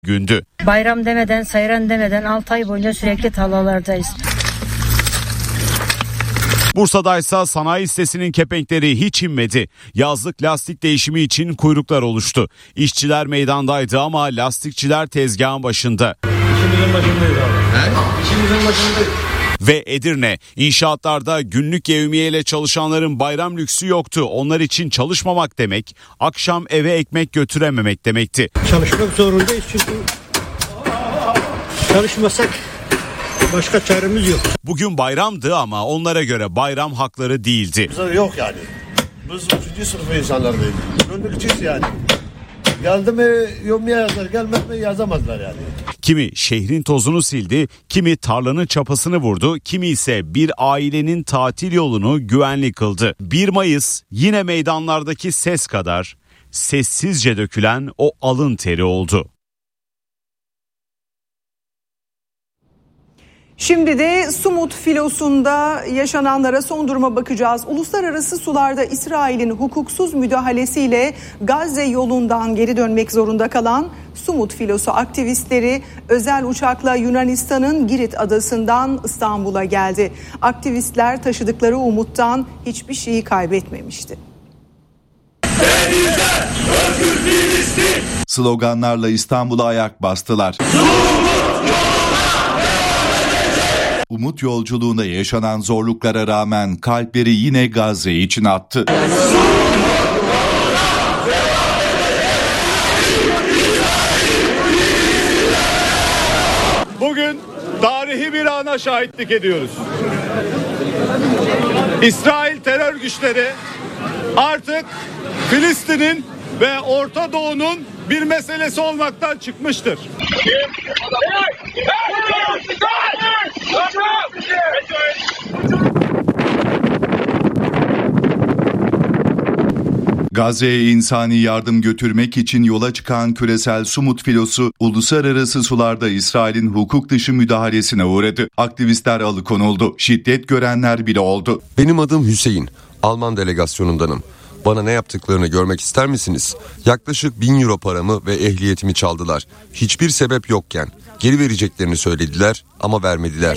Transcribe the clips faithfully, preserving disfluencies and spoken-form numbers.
gündü. Bayram demeden, seyran demeden altı ay boyunca sürekli tarlalardayız. Bursa'daysa sanayi sitesinin kepenkleri hiç inmedi. Yazlık lastik değişimi için kuyruklar oluştu. İşçiler meydandaydı ama lastikçiler tezgahın başında. İşimizin başındayız abi. He? İşimizin başındayız. Ve Edirne, inşaatlarda günlük yevmiyeyle çalışanların bayram lüksü yoktu. Onlar için çalışmamak demek, akşam eve ekmek götürememek demekti. Çalışmak zorundayız çünkü çalışmasak başka çaremiz yok. Bugün bayramdı ama onlara göre bayram hakları değildi. Bize yok yani. Biz üçüncü sınıf insanlardayız. Günlükçüyüz yani. Geldi mi yevmiye yazar, gelmez mi yazamazlar yani. Kimi şehrin tozunu sildi, kimi tarlanın çapasını vurdu, kimi ise bir ailenin tatil yolunu güvenli kıldı. bir Mayıs yine meydanlardaki ses kadar sessizce dökülen o alın teri oldu. Şimdi de Sumut filosunda yaşananlara son duruma bakacağız. Uluslararası sularda İsrail'in hukuksuz müdahalesiyle Gazze yolundan geri dönmek zorunda kalan Sumut filosu aktivistleri özel uçakla Yunanistan'ın Girit adasından İstanbul'a geldi. Aktivistler taşıdıkları umuttan hiçbir şeyi kaybetmemişti. Sloganlarla İstanbul'a ayak bastılar. Umut yolculuğunda yaşanan zorluklara rağmen kalpleri yine Gazze için attı. Bugün tarihi bir ana şahitlik ediyoruz. İsrail terör güçleri artık Filistin'in ve Orta Doğu'nun bir meselesi olmaktan çıkmıştır. Gazze'ye insani yardım götürmek için yola çıkan küresel Sumut filosu uluslararası sularda İsrail'in hukuk dışı müdahalesine uğradı. Aktivistler alıkonuldu. Şiddet görenler bile oldu. Benim adım Hüseyin. Alman delegasyonundanım. Bana ne yaptıklarını görmek ister misiniz? Yaklaşık bin euro paramı ve ehliyetimi çaldılar. Hiçbir sebep yokken. Geri vereceklerini söylediler ama vermediler.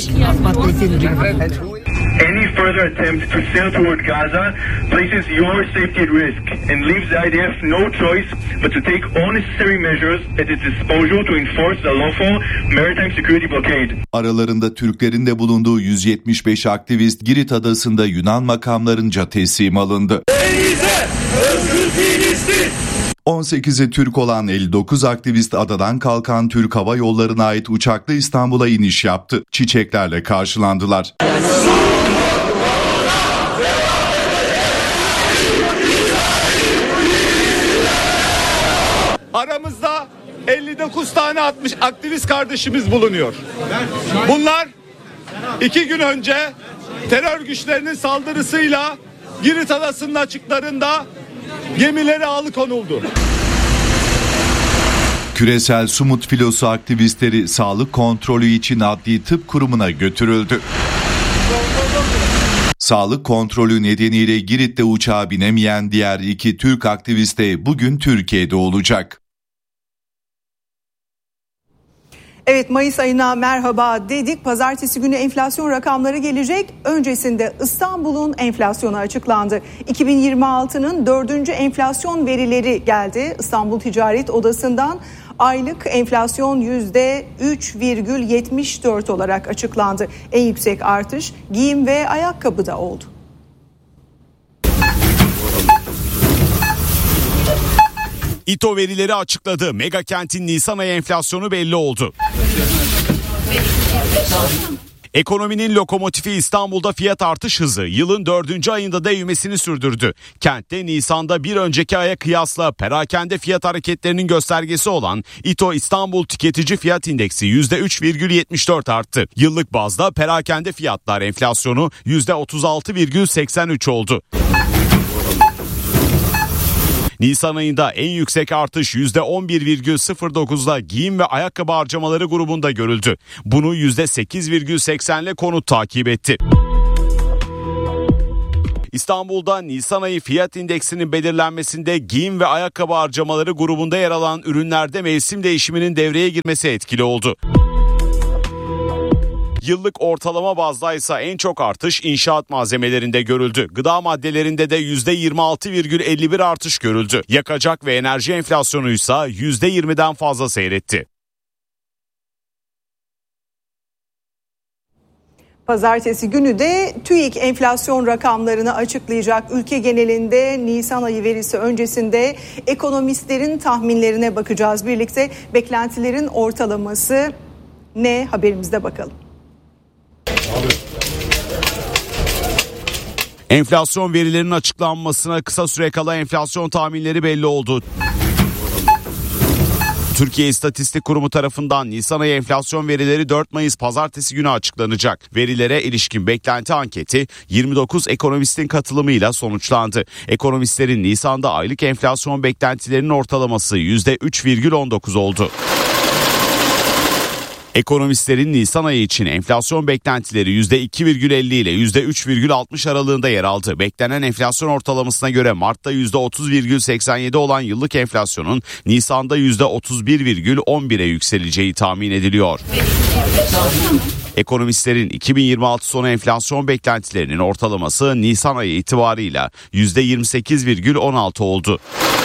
Any further attempt to sail toward Gaza places your safety at risk and leaves the I D F no choice but to take all necessary measures at its disposal to enforce the lawful maritime security blockade. Aralarında Türklerin de bulunduğu yüz yetmiş beş aktivist Girit adasında Yunan makamlarınca teslim alındı. Denize özgür Filistin! on sekizi Türk olan elli dokuz aktivist adadan kalkan Türk Hava Yolları'na ait uçakla İstanbul'a iniş yaptı. Çiçeklerle karşılandılar. Aramızda elli dokuz tane altmış aktivist kardeşimiz bulunuyor. Bunlar iki gün önce terör güçlerinin saldırısıyla Girit Adası'nın açıklarında gemileri alıkonuldu. Küresel Sumut filosu aktivistleri sağlık kontrolü için Adli Tıp Kurumu'na götürüldü. Sağlık kontrolü nedeniyle Girit'te uçağa binemeyen diğer iki Türk aktivist de bugün Türkiye'de olacak. Evet, Mayıs ayına merhaba dedik. Pazartesi günü enflasyon rakamları gelecek. Öncesinde İstanbul'un enflasyonu açıklandı. iki bin yirmi altının dördüncü enflasyon verileri geldi. İstanbul Ticaret Odası'ndan aylık enflasyon yüzde üç virgül yetmiş dört olarak açıklandı. En yüksek artış giyim ve ayakkabıda oldu. İTO verileri açıkladı. Mega kentin Nisan ayı enflasyonu belli oldu. Ekonominin lokomotifi İstanbul'da fiyat artış hızı yılın dördüncü ayında da ivmesini sürdürdü. Kentte Nisan'da bir önceki aya kıyasla perakende fiyat hareketlerinin göstergesi olan İTO İstanbul Tüketici Fiyat İndeksi yüzde üç virgül yetmiş dört arttı. Yıllık bazda perakende fiyatlar enflasyonu yüzde otuz altı virgül seksen üç oldu. Nisan ayında en yüksek artış yüzde on bir virgül sıfır dokuzla giyim ve ayakkabı harcamaları grubunda görüldü. Bunu yüzde sekiz virgül seksenle konut takip etti. İstanbul'da Nisan ayı fiyat indeksinin belirlenmesinde giyim ve ayakkabı harcamaları grubunda yer alan ürünlerde mevsim değişiminin devreye girmesi etkili oldu. Yıllık ortalama bazda ise en çok artış inşaat malzemelerinde görüldü. Gıda maddelerinde de yüzde yirmi altı virgül elli bir artış görüldü. Yakacak ve enerji enflasyonu ise yüzde yirmiden fazla seyretti. Pazartesi günü de TÜİK enflasyon rakamlarını açıklayacak. Ülke genelinde Nisan ayı verisi öncesinde ekonomistlerin tahminlerine bakacağız birlikte. Beklentilerin ortalaması ne? Haberimizde bakalım. Enflasyon verilerinin açıklanmasına kısa süre kala enflasyon tahminleri belli oldu. Türkiye İstatistik Kurumu tarafından Nisan ayı enflasyon verileri dört Mayıs Pazartesi günü açıklanacak. Verilere ilişkin beklenti anketi yirmi dokuz ekonomistin katılımıyla sonuçlandı. Ekonomistlerin Nisan'da aylık enflasyon beklentilerinin ortalaması yüzde üç virgül on dokuz oldu. Ekonomistlerin Nisan ayı için enflasyon beklentileri yüzde iki virgül elli ile yüzde üç virgül altmış aralığında yer aldı. Beklenen enflasyon ortalamasına göre Mart'ta yüzde otuz virgül seksen yedi olan yıllık enflasyonun Nisan'da yüzde otuz bir virgül on bire yükseleceği tahmin ediliyor. Ekonomistlerin iki bin yirmi altı sonu enflasyon beklentilerinin ortalaması Nisan ayı itibarıyla yüzde yirmi sekiz virgül on altı oldu.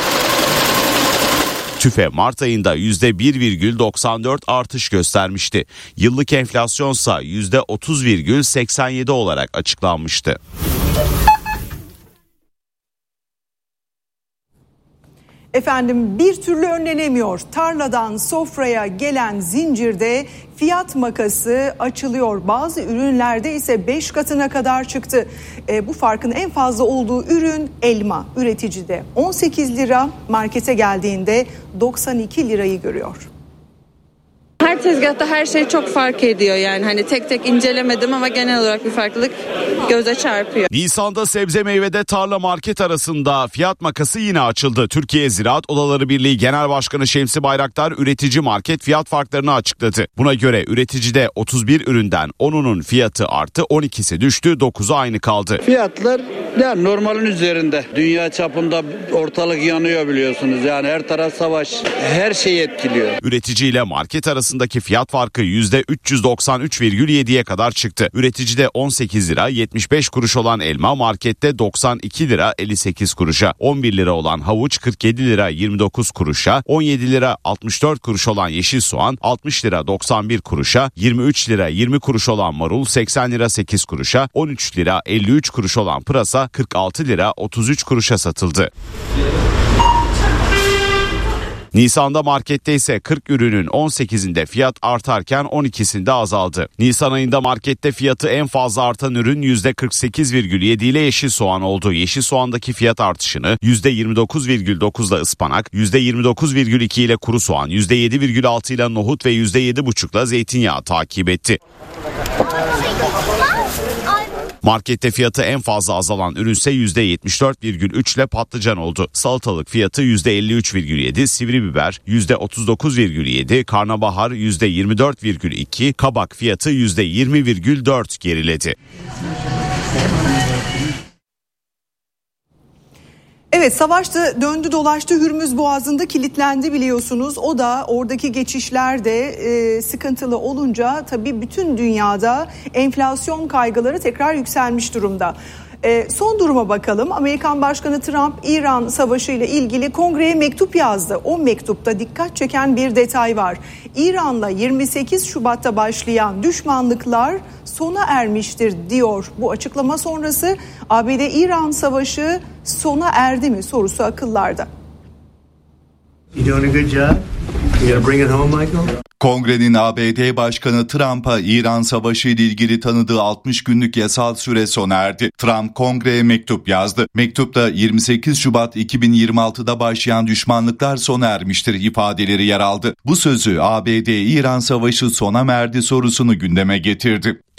TÜFE Mart ayında yüzde bir virgül doksan dört artış göstermişti. Yıllık enflasyonsa yüzde otuz virgül seksen yedi olarak açıklanmıştı. Efendim bir türlü önlenemiyor. Tarladan sofraya gelen zincirde fiyat makası açılıyor. Bazı ürünlerde ise beş katına kadar çıktı. E, bu farkın en fazla olduğu ürün elma. Üreticide on sekiz lira, markete geldiğinde doksan iki lirayı görüyor. Her tezgahta her şey çok fark ediyor yani hani tek tek incelemedim ama genel olarak bir farklılık göze çarpıyor. Nisan'da sebze meyvede tarla market arasında fiyat makası yine açıldı. Türkiye Ziraat Odaları Birliği Genel Başkanı Şemsi Bayraktar üretici market fiyat farklarını açıkladı. Buna göre üreticide otuz bir üründen onunun fiyatı arttı, on ikisi düştü, dokuzu aynı kaldı. Fiyatlar yani normalin üzerinde. Dünya çapında ortalık yanıyor biliyorsunuz yani her taraf savaş, her şey etkiliyor. Üretici ile market arasındaki fiyat farkı yüzde üç yüz doksan üç virgül yediye kadar çıktı. Üreticide on sekiz lira yetmiş beş kuruş olan elma markette doksan iki lira elli sekiz kuruşa, on bir lira olan havuç kırk yedi lira yirmi dokuz kuruşa, on yedi lira altmış dört kuruş olan yeşil soğan altmış lira doksan bir kuruşa, yirmi üç lira yirmi kuruş olan marul seksen lira sekiz kuruşa, on üç lira elli üç kuruş olan pırasa kırk altı lira otuz üç kuruşa satıldı. Nisan'da markette ise kırk ürünün on sekizinde fiyat artarken on ikisinde azaldı. Nisan ayında markette fiyatı en fazla artan ürün yüzde kırk sekiz virgül yedi ile yeşil soğan oldu. Yeşil soğandaki fiyat artışını yüzde yirmi dokuz virgül dokuz ile ıspanak, yüzde yirmi dokuz virgül iki ile kuru soğan, yüzde yedi virgül altı ile nohut ve yüzde yedi virgül beş ile zeytinyağı takip etti. Markette fiyatı en fazla azalan ürünse yüzde yetmiş dört virgül üç ile patlıcan oldu. Salatalık fiyatı yüzde elli üç virgül yedi, sivri biber yüzde otuz dokuz virgül yedi, karnabahar yüzde yirmi dört virgül iki, kabak fiyatı yüzde yirmi virgül dört geriledi. Evet, savaşta döndü dolaştı, Hürmüz Boğazı'nda kilitlendi biliyorsunuz. O da oradaki geçişler de e, sıkıntılı olunca tabii bütün dünyada enflasyon kaygıları tekrar yükselmiş durumda. E, son duruma bakalım. Amerikan Başkanı Trump İran Savaşı ile ilgili kongreye mektup yazdı. O mektupta dikkat çeken bir detay var. İran'la yirmi sekiz Şubat'ta başlayan düşmanlıklar sona ermiştir diyor. Bu açıklama sonrası A B D-İran Savaşı sona erdi mi sorusu akıllarda. Kongrenin A B D Başkanı Trump'a İran Savaşı ile ilgili tanıdığı altmış günlük yasal süre sona erdi. Trump kongreye mektup yazdı. Mektupta yirmi sekiz Şubat iki bin yirmi altıda başlayan düşmanlıklar sona ermiştir ifadeleri yer aldı. Bu sözü A B D-İran Savaşı sona erdi sorusunu gündeme getirdi.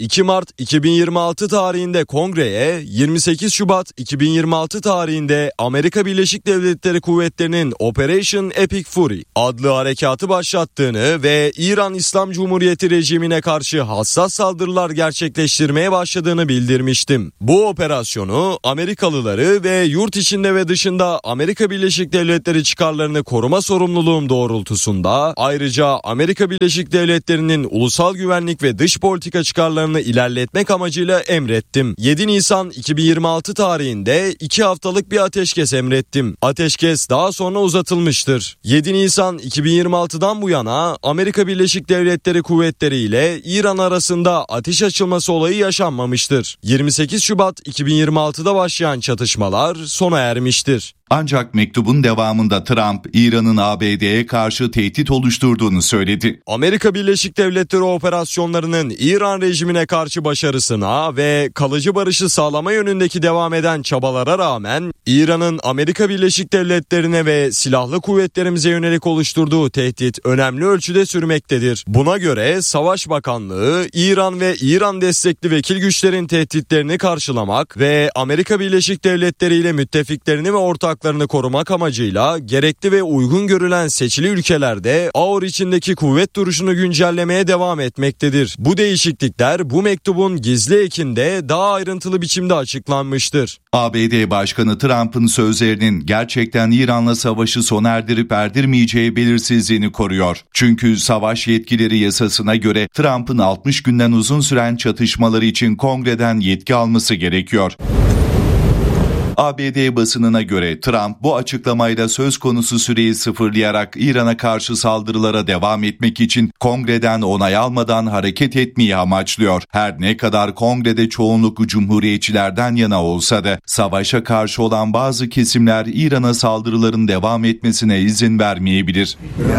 iki Mart iki bin yirmi altı tarihinde Kongre'ye, yirmi sekiz Şubat iki bin yirmi altı tarihinde Amerika Birleşik Devletleri Kuvvetleri'nin Operation Epic Fury adlı harekatı başlattığını ve İran İslam Cumhuriyeti rejimine karşı hassas saldırılar gerçekleştirmeye başladığını bildirmiştim. Bu operasyonu Amerikalıları ve yurt içinde ve dışında Amerika Birleşik Devletleri çıkarlarını koruma sorumluluğum doğrultusunda, ayrıca Amerika Birleşik Devletleri'nin ulusal güvenlik ve dış politika çıkarlarını ilerletmek amacıyla emrettim. yedi Nisan iki bin yirmi altı tarihinde iki haftalık bir ateşkes emrettim. Ateşkes daha sonra uzatılmıştır. yedi Nisan iki bin yirmi altıdan bu yana Amerika Birleşik Devletleri kuvvetleri ile İran arasında ateş açılması olayı yaşanmamıştır. yirmi sekiz Şubat iki bin yirmi altıda başlayan çatışmalar sona ermiştir. Ancak mektubun devamında Trump, İran'ın A B D'ye karşı tehdit oluşturduğunu söyledi. Amerika Birleşik Devletleri operasyonlarının İran rejimine karşı başarısına ve kalıcı barışı sağlama yönündeki devam eden çabalara rağmen İran'ın Amerika Birleşik Devletleri'ne ve silahlı kuvvetlerimize yönelik oluşturduğu tehdit önemli ölçüde sürmektedir. Buna göre Savaş Bakanlığı, İran ve İran destekli vekil güçlerin tehditlerini karşılamak ve Amerika Birleşik Devletleri ile müttefiklerini ve ortak korumak amacıyla gerekli ve uygun görülen seçili ülkelerde A O R içindeki kuvvet duruşunu güncellemeye devam etmektedir. Bu değişiklikler bu mektubun gizli ekinde daha ayrıntılı biçimde açıklanmıştır. A B D Başkanı Trump'ın sözlerinin gerçekten İran'la savaşı sona erdirip erdirmeyeceği belirsizliğini koruyor. Çünkü savaş yetkileri yasasına göre Trump'ın altmış günden uzun süren çatışmaları için Kongre'den yetki alması gerekiyor. A B D basınına göre Trump bu açıklamayla söz konusu süreyi sıfırlayarak İran'a karşı saldırılara devam etmek için Kongre'den onay almadan hareket etmeyi amaçlıyor. Her ne kadar Kongre'de çoğunluk cumhuriyetçilerden yana olsa da savaşa karşı olan bazı kesimler İran'a saldırıların devam etmesine izin vermeyebilir.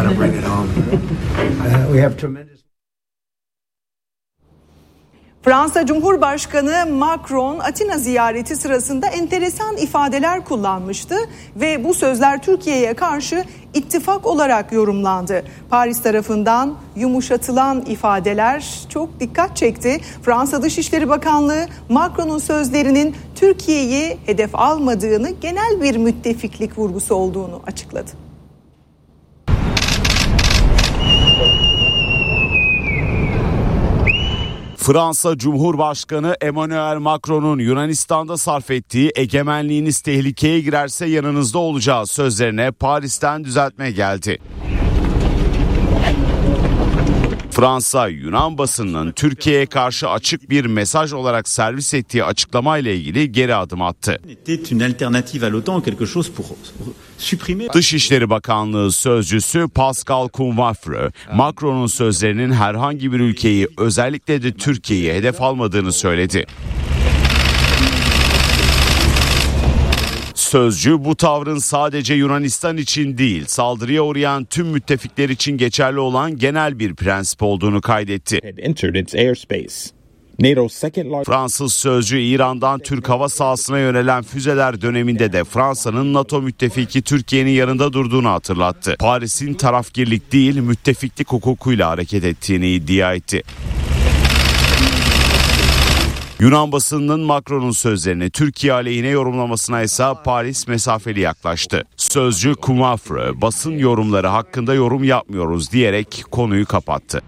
Fransa Cumhurbaşkanı Macron Atina ziyareti sırasında enteresan ifadeler kullanmıştı ve bu sözler Türkiye'ye karşı ittifak olarak yorumlandı. Paris tarafından yumuşatılan ifadeler çok dikkat çekti. Fransa Dışişleri Bakanlığı Macron'un sözlerinin Türkiye'yi hedef almadığını, genel bir müttefiklik vurgusu olduğunu açıkladı. Fransa Cumhurbaşkanı Emmanuel Macron'un Yunanistan'da sarf ettiği "egemenliğiniz tehlikeye girerse yanınızda olacağı" sözlerine Paris'ten düzeltme geldi. Fransa, Yunan basınının Türkiye'ye karşı açık bir mesaj olarak servis ettiği açıklamayla ilgili geri adım attı. Dışişleri Bakanlığı sözcüsü Pascal Couvafre, Macron'un sözlerinin herhangi bir ülkeyi, özellikle de Türkiye'yi hedef almadığını söyledi. Sözcü bu tavrın sadece Yunanistan için değil, saldırıya uğrayan tüm müttefikler için geçerli olan genel bir prensip olduğunu kaydetti. Fransız sözcü İran'dan Türk hava sahasına yönelen füzeler döneminde de Fransa'nın NATO müttefiki Türkiye'nin yanında durduğunu hatırlattı. Paris'in tarafgirlik değil, müttefiklik hukukuyla hareket ettiğini iddia etti. Yunan basınının Macron'un sözlerini Türkiye aleyhine yorumlamasına ise Paris mesafeli yaklaştı. Sözcü Couvafre, basın yorumları hakkında yorum yapmıyoruz diyerek konuyu kapattı.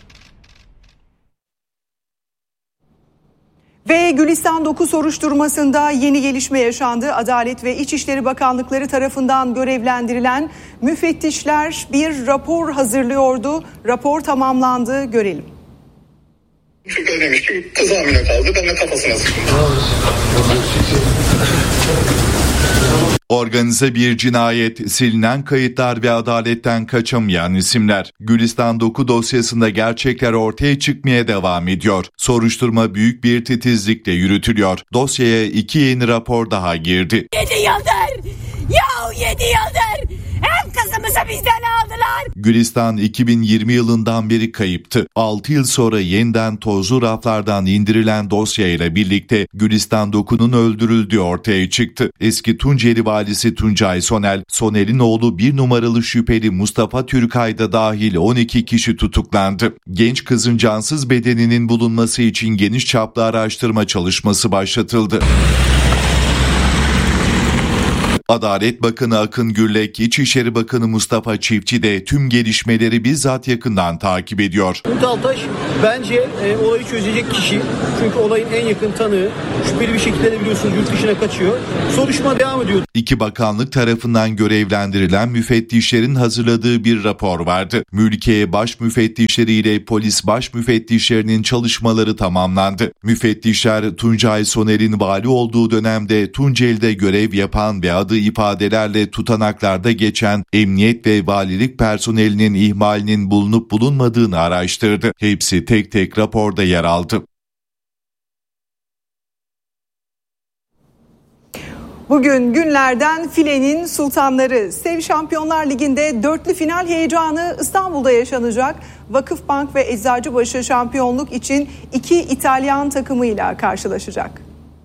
Ve Gülistan dokuz soruşturmasında yeni gelişme yaşandı. Adalet ve İçişleri Bakanlıkları tarafından görevlendirilen müfettişler bir rapor hazırlıyordu. Rapor tamamlandı, görelim. Şükrü demiş ki kız hamile kaldı, ben de kafasına sıktım. Organize bir cinayet, silinen kayıtlar ve adaletten kaçamayan isimler. Gülistan Doku dosyasında gerçekler ortaya çıkmaya devam ediyor. Soruşturma büyük bir titizlikle yürütülüyor. Dosyaya iki yeni rapor daha girdi. Yedi yıldır, ya yedi yıldır Hem kızımızı bizden aldılar. Gülistan iki bin yirmi yılından beri kayıptı. altı yıl sonra yeniden tozlu raflardan indirilen dosyayla birlikte Gülistan Doku'nun öldürüldüğü ortaya çıktı. Eski Tunceli valisi Tuncay Sonel, Sonel'in oğlu bir numaralı şüpheli Mustafa Türkay da dahil on iki kişi tutuklandı. Genç kızın cansız bedeninin bulunması için geniş çaplı araştırma çalışması başlatıldı. Adalet Bakanı Akın Gürlek, İçişleri Bakanı Mustafa Çiftçi de tüm gelişmeleri bizzat yakından takip ediyor. Umut Altaş bence e, olayı çözecek kişi. Çünkü olayın en yakın tanığı. Şüpheli bir şekilde de biliyorsunuz yurt dışına kaçıyor. Soruşturma devam ediyor. İki bakanlık tarafından görevlendirilen müfettişlerin hazırladığı bir rapor vardı. Mülkiye baş müfettişleri ile polis baş müfettişlerinin çalışmaları tamamlandı. Müfettişler Tuncay Soner'in vali olduğu dönemde Tunceli'de görev yapan ve adı ifadelerle tutanaklarda geçen emniyet ve valilik personelinin ihmalinin bulunup bulunmadığını araştırdı. Hepsi tek tek raporda yer aldı. Bugün günlerden filenin sultanları. Sev Şampiyonlar Ligi'nde dörtlü final heyecanı İstanbul'da yaşanacak. Vakıfbank ve Eczacıbaşı şampiyonluk için iki İtalyan takımıyla karşılaşacak.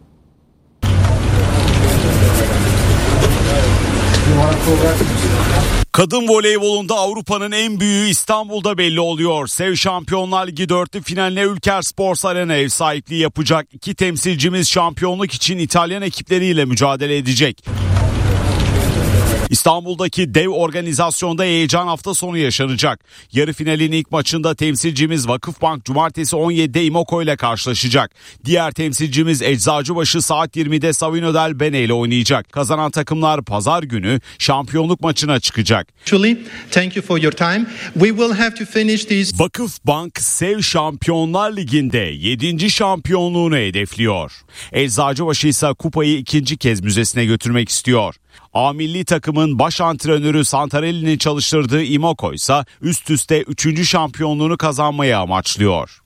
Kadın voleybolunda Avrupa'nın en büyüğü İstanbul'da belli oluyor. Sev Şampiyonlar Ligi dörtlü finaline Ülker Sports Arena ev sahipliği yapacak. İki temsilcimiz şampiyonluk için İtalyan ekipleriyle mücadele edecek. İstanbul'daki dev organizasyonda heyecan hafta sonu yaşanacak. Yarı finalin ilk maçında temsilcimiz Vakıfbank cumartesi on yedide Imoko ile karşılaşacak. Diğer temsilcimiz Eczacıbaşı saat yirmide Savino del Bene ile oynayacak. Kazanan takımlar pazar günü şampiyonluk maçına çıkacak. Thank you for your time. We will have to finish this. Vakıfbank Sev Şampiyonlar Ligi'nde yedinci şampiyonluğunu hedefliyor. Eczacıbaşı ise kupayı ikinci kez müzesine götürmek istiyor. A milli takımın baş antrenörü Santarelli'nin çalıştırdığı Imoko ise üst üste üçüncü şampiyonluğunu kazanmayı amaçlıyor.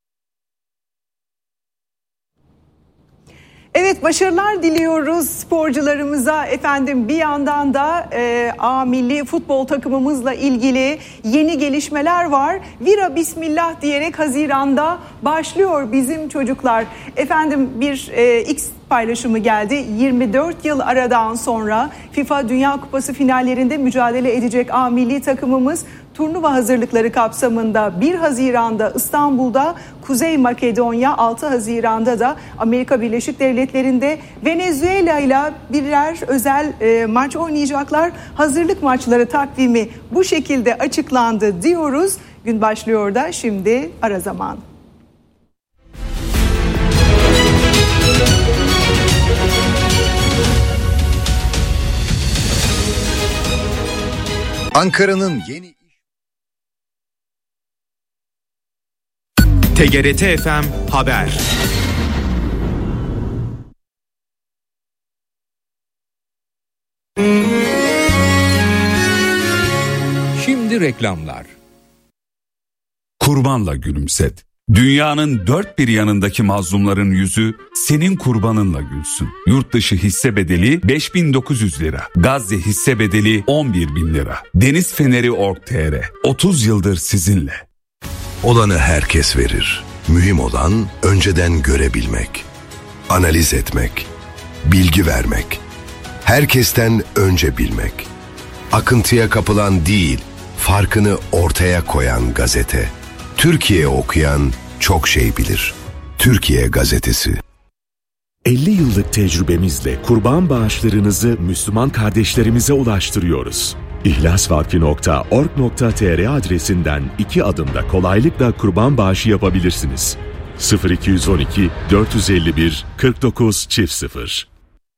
Evet, başarılar diliyoruz sporcularımıza. Efendim bir yandan da e, A milli futbol takımımızla ilgili yeni gelişmeler var. Vira bismillah diyerek Haziran'da başlıyor bizim çocuklar. Efendim bir e, X paylaşımı geldi. yirmi dört yıl aradan sonra FIFA Dünya Kupası finallerinde mücadele edecek A milli takımımız turnuva hazırlıkları kapsamında bir Haziran'da İstanbul'da, Kuzey Makedonya altı Haziran'da da Amerika Birleşik Devletleri'nde Venezuela ile birer özel e, maç oynayacaklar. Hazırlık maçları takvimi bu şekilde açıklandı diyoruz. Gün başlıyor da şimdi ara zaman. Ankara'nın yeni T G R T F M Haber. Şimdi reklamlar. Kurbanla gülümset. Dünyanın dört bir yanındaki mazlumların yüzü senin kurbanınla gülsün. Yurt dışı hisse bedeli beş bin dokuz yüz lira. Gazze hisse bedeli on bir bin lira. Deniz Feneri nokta org nokta tr otuz yıldır sizinle. Olanı herkes verir. Mühim olan önceden görebilmek, analiz etmek, bilgi vermek, herkesten önce bilmek. Akıntıya kapılan değil, farkını ortaya koyan gazete. Türkiye okuyan çok şey bilir. Türkiye Gazetesi. elli yıllık tecrübemizle kurban bağışlarınızı Müslüman kardeşlerimize ulaştırıyoruz. ihlasvakfi nokta org nokta tr adresinden iki adımda kolaylıkla kurban bağışı yapabilirsiniz. sıfır iki yüz on iki dört yüz elli bir kırk dokuz çift sıfır.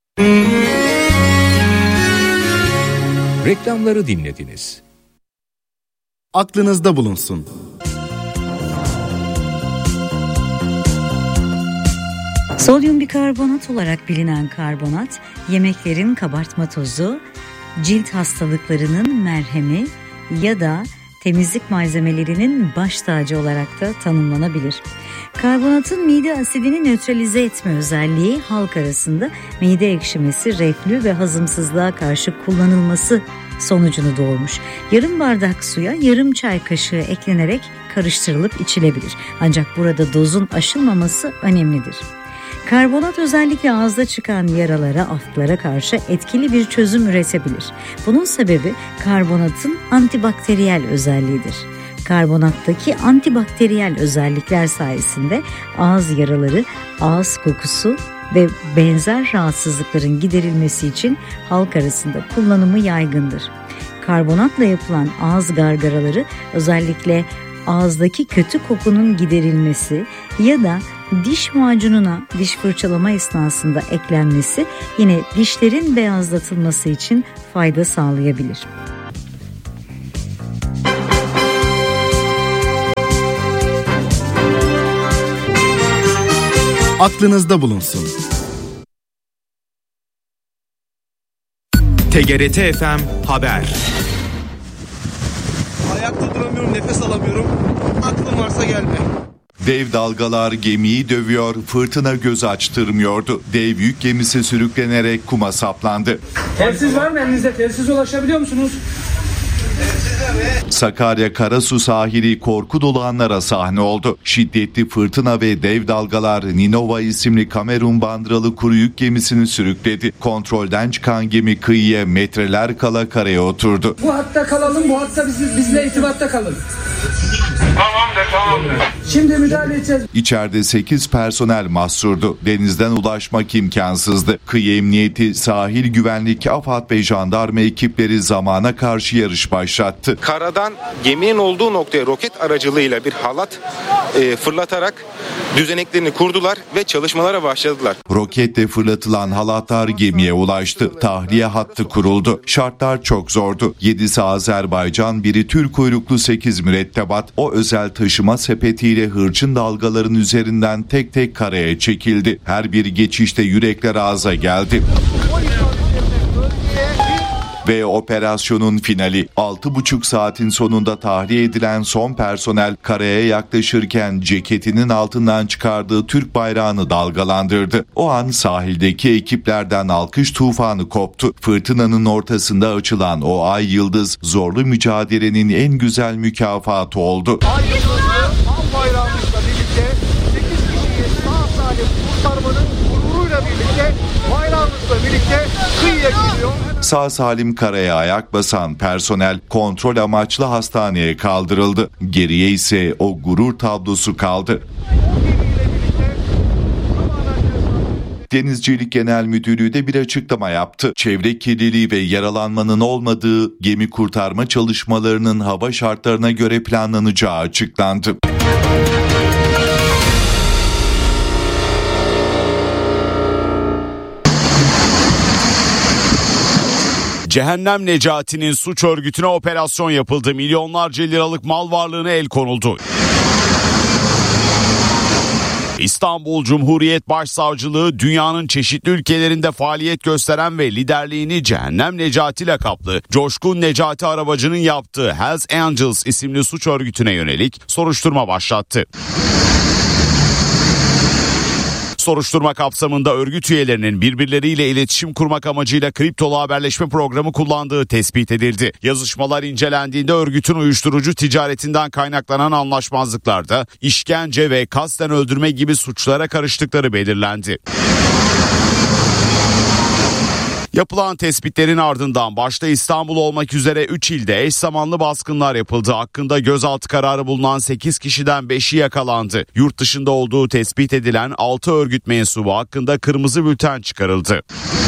Reklamları dinlediniz. Aklınızda bulunsun. Sodyum bikarbonat olarak bilinen karbonat, yemeklerin kabartma tozu, cilt hastalıklarının merhemi ya da temizlik malzemelerinin baş tacı olarak da tanımlanabilir. Karbonatın mide asidini nötralize etme özelliği halk arasında mide ekşimesi, reflü ve hazımsızlığa karşı kullanılması sonucunu doğurmuş. Yarım bardak suya yarım çay kaşığı eklenerek karıştırılıp içilebilir. Ancak burada dozun aşılmaması önemlidir. Karbonat özellikle ağızda çıkan yaralara, aftlara karşı etkili bir çözüm üretebilir. Bunun sebebi karbonatın antibakteriyel özelliğidir. Karbonattaki antibakteriyel özellikler sayesinde ağız yaraları, ağız kokusu ve benzer rahatsızlıkların giderilmesi için halk arasında kullanımı yaygındır. Karbonatla yapılan ağız gargaraları özellikle ağızdaki kötü kokunun giderilmesi ya da diş macununa diş fırçalama esnasında eklenmesi yine dişlerin beyazlatılması için fayda sağlayabilir. Aklınızda bulunsun. T G R T F M Haber. Ayakta duramıyorum, nefes alamıyorum. Aklım varsa gelme. Dev dalgalar gemiyi dövüyor, fırtına göz açtırmıyordu. Dev yük gemisi sürüklenerek kuma saplandı. Telsiz var mı elinizde? Telsiz ulaşabiliyor musunuz? Sakarya Karasu sahili korku dolu anlara sahne oldu. Şiddetli fırtına ve dev dalgalar Ninova isimli Kamerun bandıralı kuru yük gemisini sürükledi. Kontrolden çıkan gemi kıyıya metreler kala karaya oturdu. Bu hatta kalalım, bu hatta biz, bizle irtibatta kalın. Tamamdır, tamamdır. Şimdi müdahale edeceğiz. İçeride sekiz personel mahsurdu. Denizden ulaşmak imkansızdı. Kıyı Emniyeti, Sahil Güvenlik, AFAD ve jandarma ekipleri zamana karşı yarış başlattı. Karadan geminin olduğu noktaya roket aracılığıyla bir halat e, fırlatarak düzeneklerini kurdular ve çalışmalara başladılar. Roketle fırlatılan halatlar gemiye ulaştı. Tahliye hattı kuruldu. Şartlar çok zordu. yedisi Azerbaycan, biri Türk uyruklu sekiz mürettebat o özel taşıma sepetiyle hırçın dalgaların üzerinden tek tek karaya çekildi. Her bir geçişte yürekler ağza geldi. Ve operasyonun finali. altı buçuk saatin sonunda tahliye edilen son personel karaya yaklaşırken ceketinin altından çıkardığı Türk bayrağını dalgalandırdı. O an sahildeki ekiplerden alkış tufanı koptu. Fırtınanın ortasında açılan o ay yıldız zorlu mücadelenin en güzel mükafatı oldu. Ay yıldızı al bayrağımızla birlikte sekiz kişiyi sağ salim kurtarmanın gururuyla birlikte bayrağımızla birlikte kıyıya geliyor. Sağ salim karaya ayak basan personel kontrol amaçlı hastaneye kaldırıldı. Geriye ise o gurur tablosu kaldı. Denizcilik Genel Müdürlüğü de bir açıklama yaptı. Çevre kirliliği ve yaralanmanın olmadığı gemi kurtarma çalışmalarının hava şartlarına göre planlanacağı açıklandı. Cehennem Necati'nin suç örgütüne operasyon yapıldı. Milyonlarca liralık mal varlığına el konuldu. İstanbul Cumhuriyet Başsavcılığı dünyanın çeşitli ülkelerinde faaliyet gösteren ve liderliğini Cehennem Necati lakaplı Coşkun Necati Arabacı'nın yaptığı Hells Angels isimli suç örgütüne yönelik soruşturma başlattı. Soruşturma kapsamında örgüt üyelerinin birbirleriyle iletişim kurmak amacıyla kriptolu haberleşme programı kullandığı tespit edildi. Yazışmalar incelendiğinde örgütün uyuşturucu ticaretinden kaynaklanan anlaşmazlıklarda işkence ve kasten öldürme gibi suçlara karıştıkları belirlendi. Yapılan tespitlerin ardından başta İstanbul olmak üzere üç ilde eş zamanlı baskınlar yapıldı. Hakkında gözaltı kararı bulunan sekiz kişiden beşi yakalandı. Yurt dışında olduğu tespit edilen altı örgüt mensubu hakkında kırmızı bülten çıkarıldı.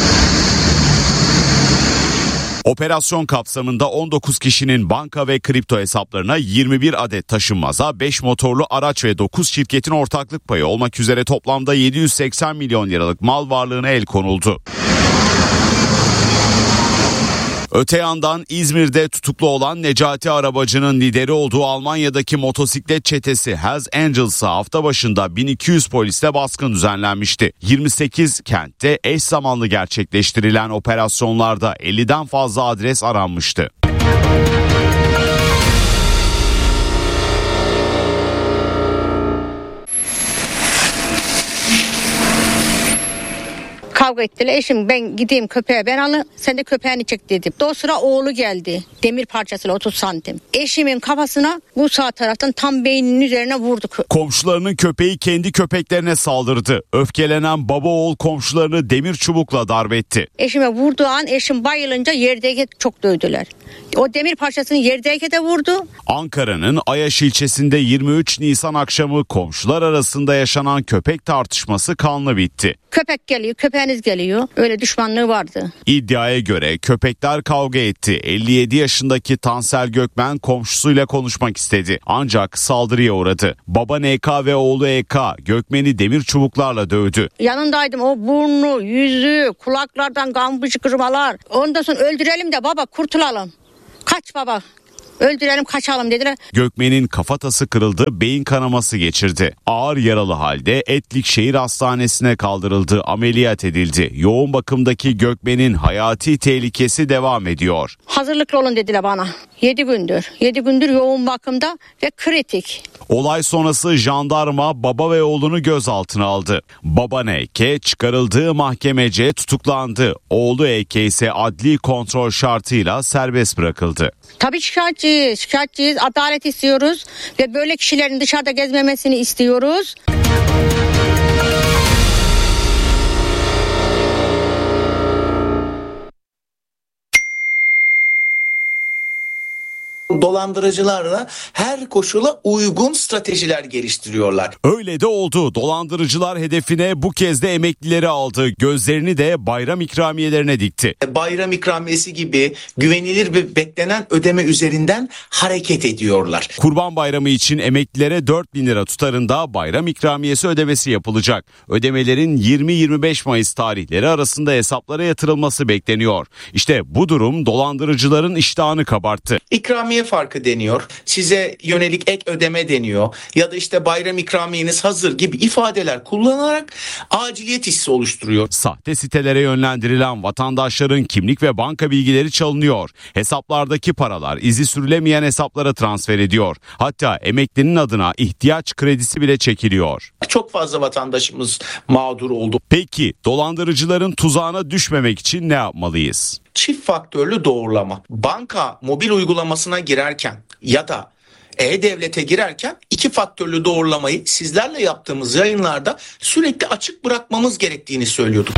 Operasyon kapsamında on dokuz kişinin banka ve kripto hesaplarına yirmi bir adet taşınmaza, beş motorlu araç ve dokuz şirketin ortaklık payı olmak üzere toplamda yedi yüz seksen milyon liralık mal varlığına el konuldu. Öte yandan İzmir'de tutuklu olan Necati Arabacı'nın lideri olduğu Almanya'daki motosiklet çetesi Hells Angels'a hafta başında bin iki yüz polisle baskın düzenlenmişti. yirmi sekiz kentte eş zamanlı gerçekleştirilen operasyonlarda elliden fazla adres aranmıştı. Kavga ettiler. Eşim ben gideyim köpeğe ben alın sen de köpeğini çek dedim. O sıra oğlu geldi. Demir parçasıyla otuz santim. Eşimin kafasına bu sağ taraftan tam beyninin üzerine vurdu. Komşularının köpeği kendi köpeklerine saldırdı. Öfkelenen baba oğul komşularını demir çubukla darp etti. Eşime vurduğu an eşim bayılınca yerdeyken çok dövdüler. O demir parçasını yerdeyken de vurdu. Ankara'nın Ayaş ilçesinde yirmi üç Nisan akşamı komşular arasında yaşanan köpek tartışması kanlı bitti. Köpek geliyor, köpeğiniz geliyor. Öyle düşmanlığı vardı. İddiaya göre köpekler kavga etti. elli yedi yaşındaki Tansel Gökmen komşusuyla konuşmak istedi. Ancak saldırıya uğradı. Baba N K ve oğlu E K Gökmen'i demir çubuklarla dövdü. Yanındaydım, o burnu, yüzü, kulaklardan kan fışkırmalar. Ondan sonra öldürelim de baba kurtulalım. Kaç baba. Öldürelim kaçalım dediler. Gökmen'in kafatası kırıldı, beyin kanaması geçirdi. Ağır yaralı halde Etlik Şehir Hastanesi'ne kaldırıldı, ameliyat edildi. Yoğun bakımdaki Gökmen'in hayati tehlikesi devam ediyor. Hazırlıklı olun dediler bana. yedi gündür. yedi gündür yoğun bakımda ve kritik. Olay sonrası jandarma baba ve oğlunu gözaltına aldı. Baba N K çıkarıldığı mahkemece tutuklandı. Oğlu E K ise adli kontrol şartıyla serbest bırakıldı. Tabii şikayetçiyiz, şikayetçiyiz. Adalet istiyoruz ve böyle kişilerin dışarıda gezmemesini istiyoruz. Dolandırıcılarla her koşula uygun stratejiler geliştiriyorlar. Öyle de oldu. Dolandırıcılar hedefine bu kez de emeklileri aldı. Gözlerini de bayram ikramiyelerine dikti. Bayram ikramiyesi gibi güvenilir ve beklenen ödeme üzerinden hareket ediyorlar. Kurban Bayramı için emeklilere dört bin lira tutarında bayram ikramiyesi ödemesi yapılacak. Ödemelerin yirmi yirmi beş Mayıs tarihleri arasında hesaplara yatırılması bekleniyor. İşte bu durum dolandırıcıların iştahını kabarttı. İkramiye farkı deniyor, size yönelik ek ödeme deniyor ya da işte bayram ikramiyeniz hazır gibi ifadeler kullanarak aciliyet hissi oluşturuyor. Sahte sitelere yönlendirilen vatandaşların kimlik ve banka bilgileri çalınıyor. Hesaplardaki paralar izi sürülemeyen hesaplara transfer ediyor. Hatta emeklinin adına ihtiyaç kredisi bile çekiliyor. Çok fazla vatandaşımız mağdur oldu. Peki dolandırıcıların tuzağına düşmemek için ne yapmalıyız? Çift faktörlü doğrulama. Banka mobil uygulamasına girerken ya da E-Devlet'e girerken iki faktörlü doğrulamayı sizlerle yaptığımız yayınlarda sürekli açık bırakmamız gerektiğini söylüyorduk.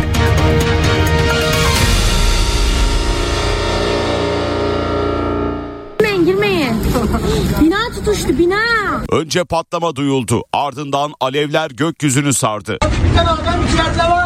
Girmeyin girmeyin. Bina tutuştu bina. Önce patlama duyuldu, ardından alevler gökyüzünü sardı. Bir tane adam içeride var.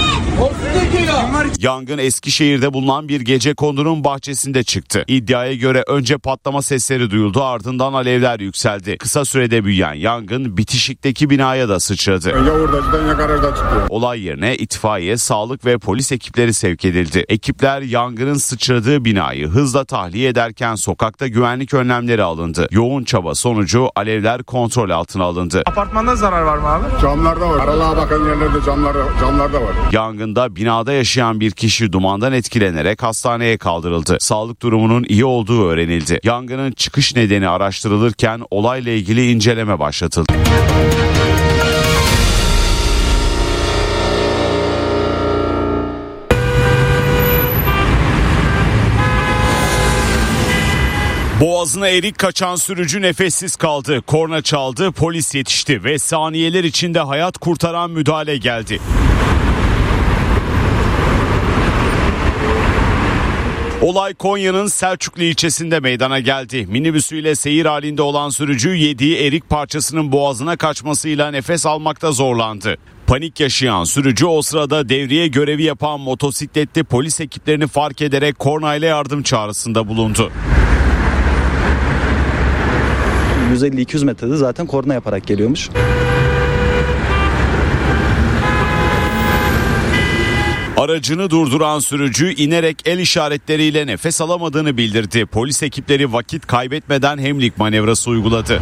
Yangın Eskişehir'de bulunan bir gecekondu'nun bahçesinde çıktı. İddiaya göre önce patlama sesleri duyuldu, ardından alevler yükseldi. Kısa sürede büyüyen yangın bitişikteki binaya da sıçradı. Ya orada ya garajda çıktı. Olay yerine itfaiye, sağlık ve polis ekipleri sevk edildi. Ekipler yangının sıçradığı binayı hızla tahliye ederken sokakta güvenlik önlemleri alındı. Yoğun çaba sonucu alevler kontrol altına alındı. Apartmanda zarar var mı abi? Camlarda var. Aralığa bakan yerlerde camlar, camlarda var. Yangında binada yaşayan bir kişi dumandan etkilenerek hastaneye kaldırıldı. Sağlık durumunun iyi olduğu öğrenildi. Yangının çıkış nedeni araştırılırken olayla ilgili inceleme başlatıldı. Boğazına erik kaçan sürücü nefessiz kaldı. Korna çaldı, polis yetişti ve saniyeler içinde hayat kurtaran müdahale geldi. Olay Konya'nın Selçuklu ilçesinde meydana geldi. Minibüsüyle seyir halinde olan sürücü yediği erik parçasının boğazına kaçmasıyla nefes almakta zorlandı. Panik yaşayan sürücü o sırada devriye görevi yapan motosikletli polis ekiplerini fark ederek kornayla yardım çağrısında bulundu. yüz elli iki yüz metrede zaten korna yaparak geliyormuş. Aracını durduran sürücü inerek el işaretleriyle nefes alamadığını bildirdi. Polis ekipleri vakit kaybetmeden hemlik manevrası uyguladı.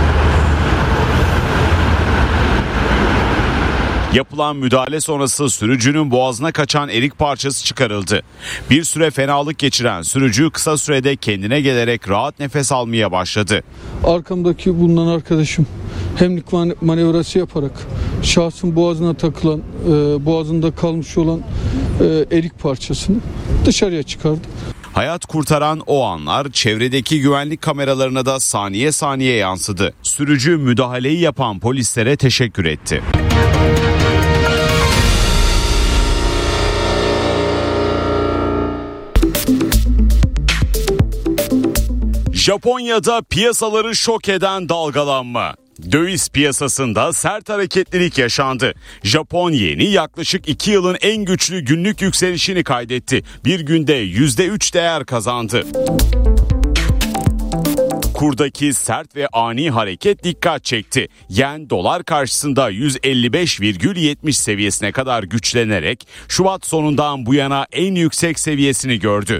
Yapılan müdahale sonrası sürücünün boğazına kaçan erik parçası çıkarıldı. Bir süre fenalık geçiren sürücü kısa sürede kendine gelerek rahat nefes almaya başladı. Arkamdaki bulunan arkadaşım hemlik manevrası yaparak şahsın boğazına takılan, boğazında kalmış olan e, erik parçasını dışarıya çıkardı. Hayat kurtaran o anlar çevredeki güvenlik kameralarına da saniye saniye yansıdı. Sürücü müdahaleyi yapan polislere teşekkür etti. Japonya'da piyasaları şok eden dalgalanma. Döviz piyasasında sert hareketlilik yaşandı. Japon yeni yaklaşık iki yılın en güçlü günlük yükselişini kaydetti. Bir günde yüzde üç değer kazandı. Kurdaki sert ve ani hareket dikkat çekti. Yen dolar karşısında yüz elli beş virgül yetmiş seviyesine kadar güçlenerek Şubat sonundan bu yana en yüksek seviyesini gördü.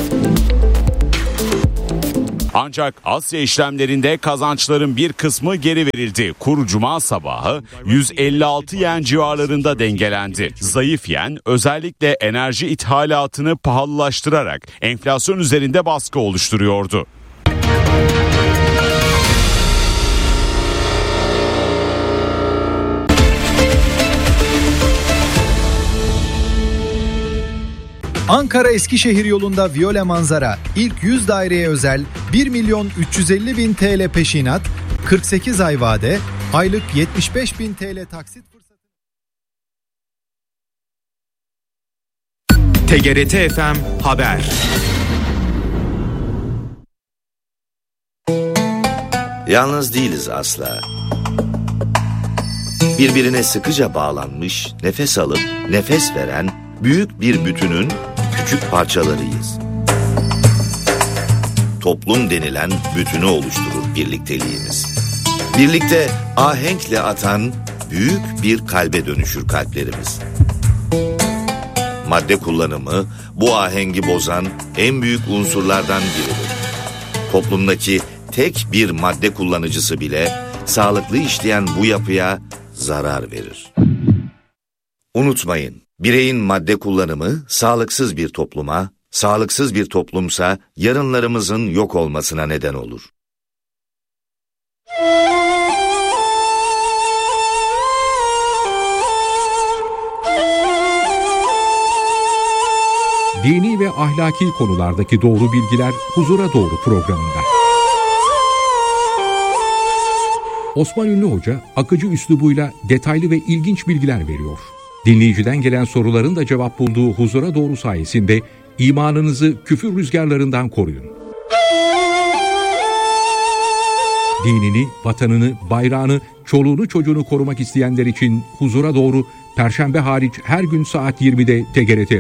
Ancak Asya işlemlerinde kazançların bir kısmı geri verildi. Kur cuma sabahı yüz elli altı yen civarlarında dengelendi. Zayıf yen özellikle enerji ithalatını pahalılaştırarak enflasyon üzerinde baskı oluşturuyordu. Ankara Eskişehir yolunda Viyole Manzara ilk yüz daireye özel bir milyon üç yüz elli bin T L peşinat, kırk sekiz ay vade, aylık yetmiş beş bin T L taksit fırsatı. T G R T F M Haber. Yalnız değiliz asla. Birbirine sıkıca bağlanmış, nefes alıp nefes veren büyük bir bütünün küçük parçalarıyız. Toplum denilen bütünü oluşturur birlikteliğimiz. Birlikte ahenkle atan büyük bir kalbe dönüşür kalplerimiz. Madde kullanımı bu ahengi bozan en büyük unsurlardan biridir. Toplumdaki tek bir madde kullanıcısı bile sağlıklı işleyen bu yapıya zarar verir. Unutmayın, bireyin madde kullanımı sağlıksız bir topluma, sağlıksız bir toplumsa yarınlarımızın yok olmasına neden olur. Dini ve ahlaki konulardaki doğru bilgiler Huzura Doğru programında. Osman Ünlü Hoca akıcı üslubuyla detaylı ve ilginç bilgiler veriyor. Dinleyiciden gelen soruların da cevap bulduğu Huzura Doğru sayesinde imanınızı küfür rüzgarlarından koruyun. Dinini, vatanını, bayrağını, çoluğunu çocuğunu korumak isteyenler için Huzura Doğru Perşembe hariç her gün saat yirmide T G R T